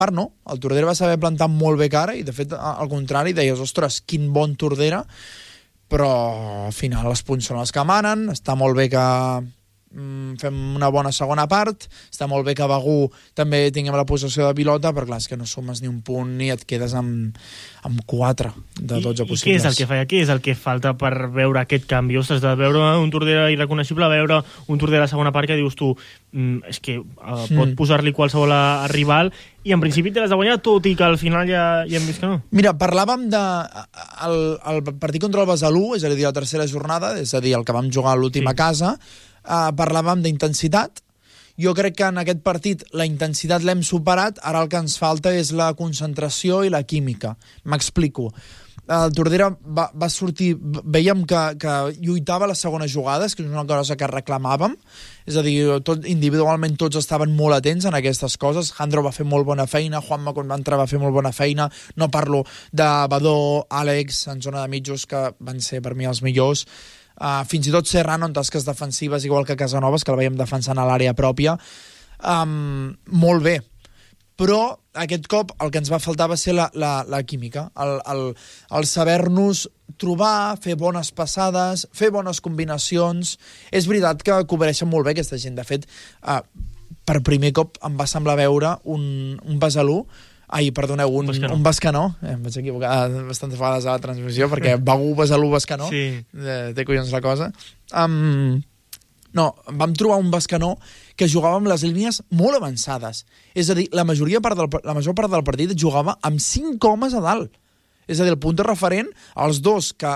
part no, el Tordera va saber plantar molt bé cara i de fet al contrari deies, ostres, quin bon Tordera, però al final els punts són els que manen, està molt bé que fem una bona segona part, està molt bé que a Begur també tinguem la possessió de pilota, però clar, és que no sumes ni un punt i et quedes amb 4 de 12 possibles. I què és el que falla? Què és el que falta per veure aquest canvi? Ostres, de veure un Tordera irreconeixible a veure un Tordera a la segona part que dius tu és que pot posar-li qualsevol a rival i en principi te l'has de guanyar, tot i que al final ja hem vist que no. Mira, parlàvem de el partit contra el Besalú, és a dir, la tercera jornada, és a dir, el que vam jugar a l'última casa, parlàvem d'intensitat. Jo crec que en aquest partit la intensitat l'hem superat, ara el que ens falta és la concentració i la química. M'explico. El Tordera va sortir, veiem que lluitava les segones jugades, que és una cosa que reclamàvem, és a dir, individualment tots estaven molt atents en aquestes coses. Jandro va fer molt bona feina, Juanma quan va entrar va fer molt bona feina, no parlo de Badó, Àlex, en zona de mitjos, que van ser per mi els millors, fins i tot Serrano en tasques defensives, igual que Casanovas, que el veiem defensant a l'àrea pròpia, molt bé. Però aquest cop el que ens va faltar va ser la química, el saber-nos trobar, fer bones passades, fer bones combinacions. És veritat que cobreixen molt bé aquesta gent. De fet, per primer cop em va semblar veure un Besalú, un Bescanó. Em vaig equivocar bastantes vegades a la transmissió, perquè Begur, Besalú, Bescanó. Sí. Té collons la cosa. No, vam trobar un Bescanó que jugava amb les línies molt avançades. És a dir, la major part del partit jugava amb 5 homes a dalt. És a dir, el punt de referent, els dos que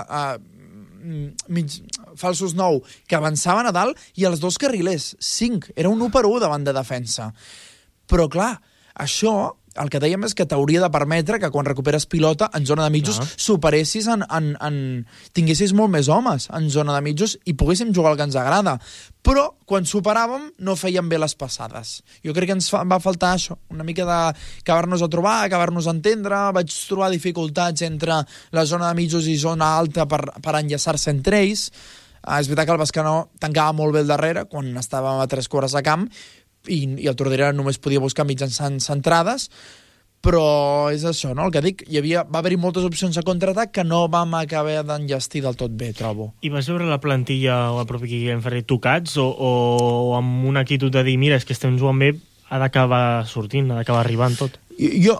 falsos 9 que avançaven a dalt i els dos carrilers, 5. Era un 1-1 davant de defensa. Però clar, això el que dèiem és que t'hauria de permetre que quan recuperes pilota en zona de mitjos superessis tinguessis molt més homes en zona de mitjos i poguéssim jugar el que ens agrada. Però quan superàvem no fèiem bé les passades. Jo crec que ens va faltar això, una mica d'acabar-nos a trobar, acabar-nos a entendre. Vaig trobar dificultats entre la zona de mitjos i zona alta per enllaçar-se entre ells. És veritat que el Bescanó tancava molt bé el darrere quan estàvem a 3 quarts de camp, i el Tordera només podia buscar mitjançant centrades, però és això, no? El que dic, va haver-hi moltes opcions a contraatac que no vam acabar d'enllestir del tot bé, trobo. I vas veure la plantilla o el propi Guillem Ferrer tocats o amb una actitud de dir, mira, és que estem jugant bé, ha d'acabar sortint, ha d'acabar arribant tot? Jo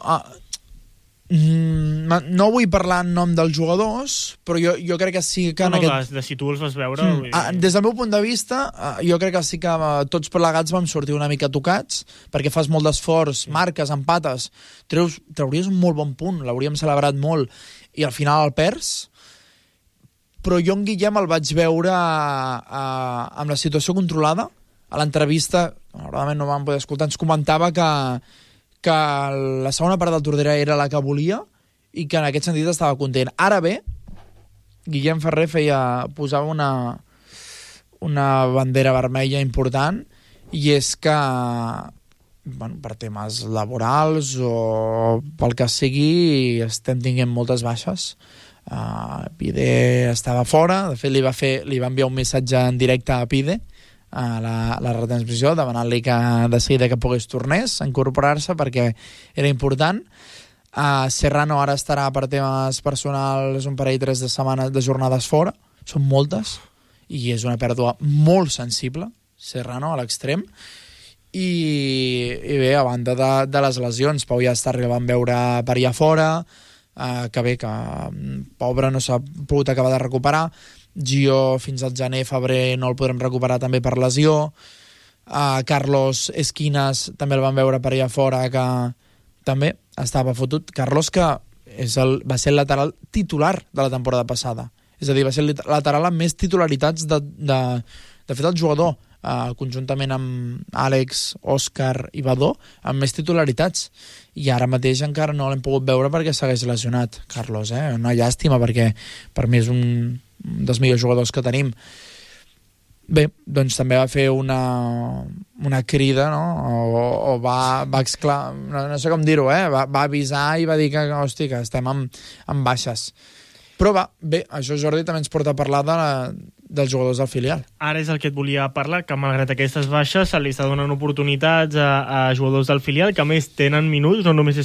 no vull parlar en nom dels jugadors, però jo crec que sí que... De si tu els vas veure... Des del meu punt de vista, jo crec que sí que tots plegats vam sortir una mica tocats, perquè fas molt d'esforç, marques, empates, trauries un molt bon punt, l'hauríem celebrat molt, i al final el perds. Però jo en Guillem el vaig veure amb la situació controlada. A l'entrevista, malauradament no vam poder escoltar, ens comentava que la segona part del Tordera era la que volia i que en aquest sentit estava content. Ara bé, Guillem Ferrer posava una bandera vermella important, i és que per temes laborals o pel que sigui estem tinguent moltes baixes. Pide estava fora, de fet li va enviar un missatge en directe a Pide a la retransmissió, demanant-li que de seguida que pogués tornés a incorporar-se perquè era important. Serrano ara estarà per temes personals un parell 3 de jornades fora, són moltes, i és una pèrdua molt sensible, Serrano a l'extrem. I bé, a banda de les lesions, Pau Llàstar el van veure per allà fora, que bé, que pobre no s'ha pogut acabar de recuperar. Gio fins al gener-febrer no el podrem recuperar també per lesió. Carlos Esquinas també el van veure per allà fora, que també estava fotut. Carlos, que va ser el lateral titular de la temporada passada, és a dir, va ser el lateral amb més titularitats de fet el jugador, conjuntament amb Àlex, Òscar i Badó, amb més titularitats, i ara mateix encara no l'hem pogut veure perquè segueix lesionat. Carlos, una llàstima, perquè per mi és un dels millors jugadors que tenim. Bé, doncs també va fer una crida, no? O va exclamar, no sé com dir-ho, va avisar i va dir que, hosti, que estem amb baixes. Però bé, això, Jordi, també ens porta a parlar dels jugadors del filial. Ara és el que et volia parlar, que malgrat aquestes baixes se li està donant oportunitats a jugadors del filial que a més tenen minuts, no només és